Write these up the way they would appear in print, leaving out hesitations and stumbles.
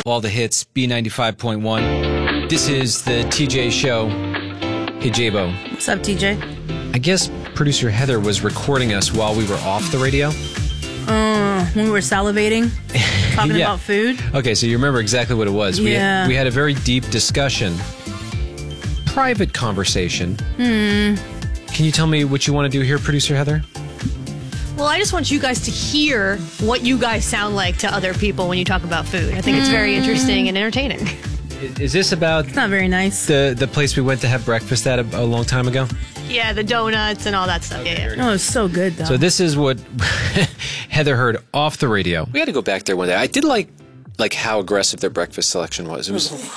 All the hits, B95.1. This is the TJ Show. Hey, Jabo. What's up, TJ? I guess producer Heather was recording us while we were off the radio. When we were salivating, talking about food. Okay, so you remember exactly what it was. Yeah. We had a very deep discussion. Private conversation. Can you tell me what you want to do here, producer Heather? Well, I just want you guys to hear what you guys sound like to other people when you talk about food. I think it's very interesting and entertaining. Is this about It's not very nice. the place we went to have breakfast at a long time ago? Yeah, the donuts and all that stuff. Yeah. Oh, it's so good, though. So this is what Heather heard off the radio. We had to go back there one day. I did like how aggressive their breakfast selection was.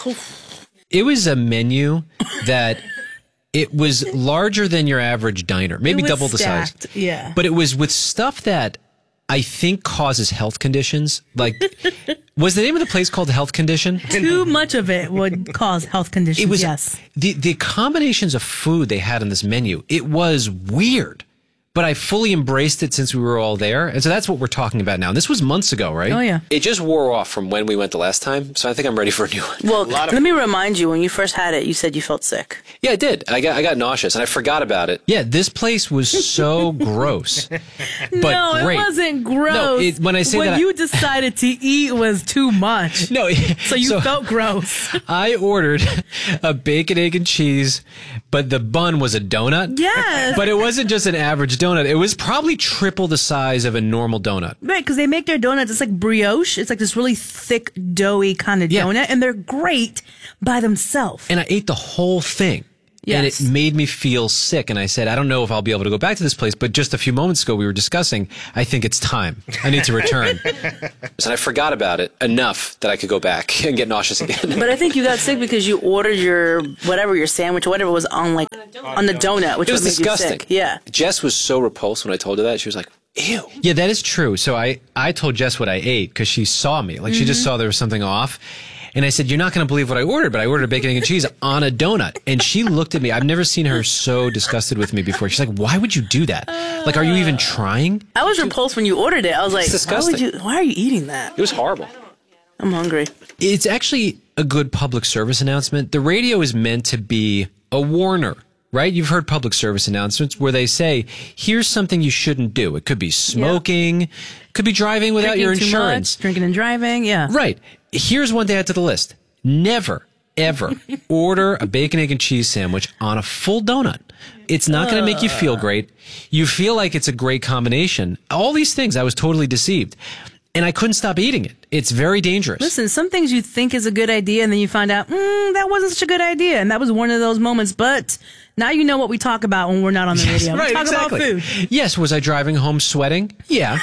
It was a menu that it was larger than your average diner, maybe double the size. Yeah. But it was with stuff that I think causes health conditions. Like, was the name of the place called Health Condition? Too much of it would cause health conditions, It was yes. the combinations of food they had on this menu. It was weird, but I fully embraced it since we were all there. And so that's what we're talking about now. And this was months ago, right? Oh, yeah. It just wore off from when we went the last time. So I think I'm ready for a new one. Well, let me remind you, when you first had it, you said you felt sick. Yeah, I did. I got nauseous and I forgot about it. Yeah, this place was so gross. But No, great. it wasn't gross. No, when I say what that, you decided to eat was too much. No, So you felt gross. I ordered a bacon, egg, and cheese, but the bun was a donut. Yes. But it wasn't just an average donut. It was probably triple the size of a normal donut. Right, because they make their donuts, it's like brioche. It's like this really thick, doughy kind of donut, and they're great by themselves. And I ate the whole thing. Yes. And it made me feel sick. And I said, I don't know if I'll be able to go back to this place, but just a few moments ago we were discussing, I think it's time. I need to return. And I forgot about it enough that I could go back and get nauseous again. But I think you got sick because you ordered your sandwich or whatever was on the donut, which It was made disgusting. you sick. Yeah. Jess was so repulsed when I told her that. She was like, ew. Yeah, that is true. So I told Jess what I ate because she saw me. Like, she just saw there was something off. And I said, you're not going to believe what I ordered, but I ordered a bacon, egg, and cheese on a donut. And she looked at me. I've never seen her so disgusted with me before. She's like, why would you do that? Like, are you even trying? I was repulsed when you ordered it. I was like, disgusting. why are you eating that? It was horrible. I'm hungry. It's actually a good public service announcement. The radio is meant to be a warner, right? You've heard public service announcements where they say, here's something you shouldn't do. It could be smoking, could be driving without Drinking your too insurance. much, drinking and driving, yeah. Right. Here's one to add to the list. Never, ever order a bacon, egg, and cheese sandwich on a full donut. It's not going to make you feel great. You feel like it's a great combination. All these things, I was totally deceived. And I couldn't stop eating it. It's very dangerous. Listen, some things you think is a good idea, and then you find out, that wasn't such a good idea. And that was one of those moments. But now you know what we talk about when we're not on the radio. Right, we talk exactly. about food. Yes, was I driving home sweating? Yeah.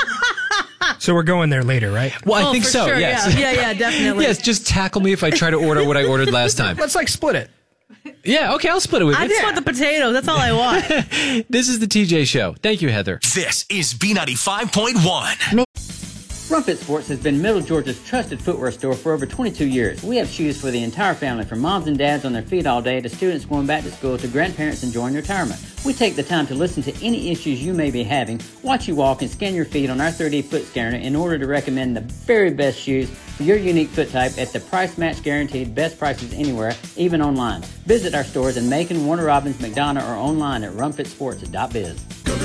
So we're going there later, right? Well, I think for so, sure. yes. Yeah, definitely. Yes, just tackle me if I try to order what I ordered last time. Let's split it. Yeah, okay, I'll split it with you. I just want the potatoes. That's all I want. This is the TJ Show. Thank you, Heather. This is B95.1. Rumpet Sports has been Middle Georgia's trusted footwear store for over 22 years. We have shoes for the entire family, from moms and dads on their feet all day to students going back to school to grandparents enjoying retirement. We take the time to listen to any issues you may be having, watch you walk, and scan your feet on our 3D foot scanner in order to recommend the very best shoes for your unique foot type at the price match guaranteed best prices anywhere, even online. Visit our stores in Macon, Warner Robins, McDonough, or online at rumpetsports.biz. Go to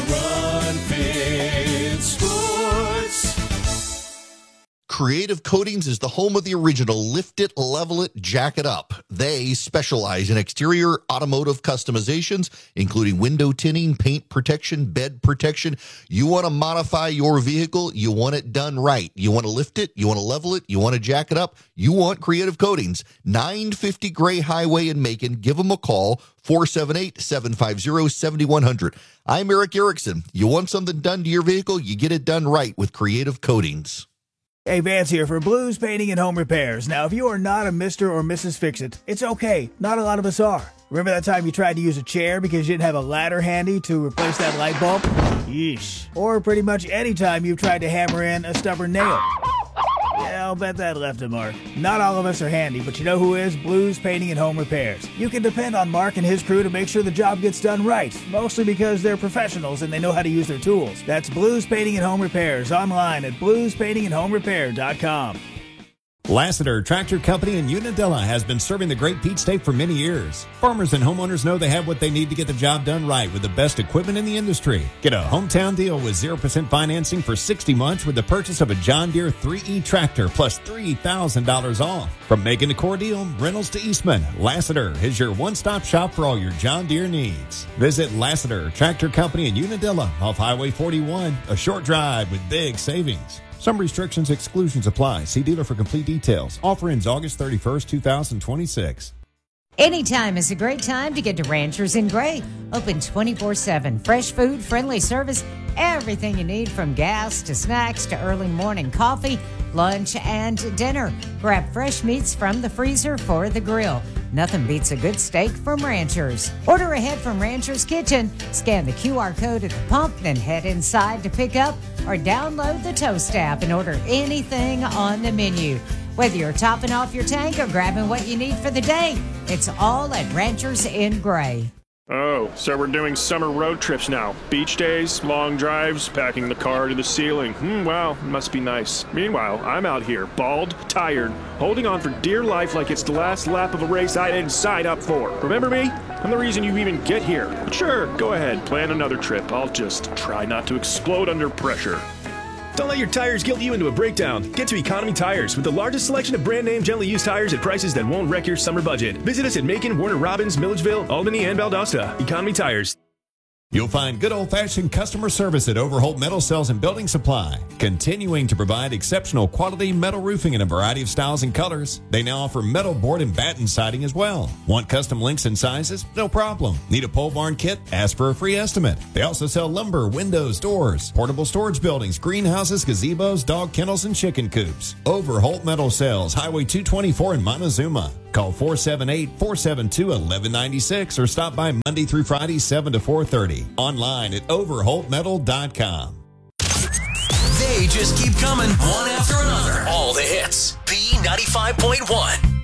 Run Sports. Creative Coatings is the home of the original Lift It, Level It, Jack It Up. They specialize in exterior automotive customizations, including window tinting, paint protection, bed protection. You want to modify your vehicle, you want it done right. You want to lift it, you want to level it, you want to jack it up, you want Creative Coatings. 950 Gray Highway in Macon. Give them a call, 478-750-7100. I'm Eric Erickson. You want something done to your vehicle, you get it done right with Creative Coatings. Hey, Vance here for Blues Painting and Home Repairs. Now, if you are not a Mr. or Mrs. Fix-It, it's okay. Not a lot of us are. Remember that time you tried to use a chair because you didn't have a ladder handy to replace that light bulb? Yeesh. Or pretty much any time you've tried to hammer in a stubborn nail. Yeah, I'll bet that left a mark. Not all of us are handy, but you know who is? Blues Painting and Home Repairs. You can depend on Mark and his crew to make sure the job gets done right, mostly because they're professionals and they know how to use their tools. That's Blues Painting and Home Repairs, online at bluespaintingandhomerepair.com. Lassiter Tractor Company in Unadilla has been serving the Great Peach State for many years. Farmers and homeowners know they have what they need to get the job done right with the best equipment in the industry. Get a hometown deal with 0% financing for 60 months with the purchase of a John Deere 3E tractor plus $3,000 off. From Macon to Cordele, Reynolds to Eastman, Lassiter is your one-stop shop for all your John Deere needs. Visit Lassiter Tractor Company in Unadilla off Highway 41, a short drive with big savings. Some restrictions, exclusions apply. See dealer for complete details. Offer ends August 31st, 2026. Anytime is a great time to get to Ranchers in Gray. Open 24/7. Fresh food, friendly service, everything you need from gas to snacks to early morning coffee, lunch, and dinner. Grab fresh meats from the freezer for the grill. Nothing beats a good steak from Ranchers. Order ahead from Ranchers Kitchen. Scan the QR code at the pump, then head inside to pick up or download the Toast app and order anything on the menu. Whether you're topping off your tank or grabbing what you need for the day, it's all at Ranchers in Gray. Oh, so we're doing summer road trips now. Beach days, long drives, packing the car to the ceiling. Wow, must be nice. Meanwhile, I'm out here, bald, tired, holding on for dear life like it's the last lap of a race I didn't sign up for. Remember me? I'm the reason you even get here. But sure, go ahead, plan another trip. I'll just try not to explode under pressure. Don't let your tires guilt you into a breakdown. Get to Economy Tires with the largest selection of brand name gently used tires at prices that won't wreck your summer budget. Visit us at Macon, Warner Robins, Milledgeville, Albany, and Valdosta. Economy Tires. You'll find good old-fashioned customer service at Overholt Metal Cells and Building Supply, continuing to provide exceptional quality metal roofing in a variety of styles and colors. They now offer metal board and batten siding as well. Want custom links and sizes? No problem. Need a pole barn kit? Ask for a free estimate. They also sell lumber, windows, doors, portable storage buildings, greenhouses, gazebos, dog kennels, and chicken coops. Overholt Metal Cells, Highway 224 in Montezuma. Call 478-472-1196 or stop by Monday through Friday, 7 to 4:30. Online at overholtmetal.com. They just keep coming, one after another. All the hits. B95.1.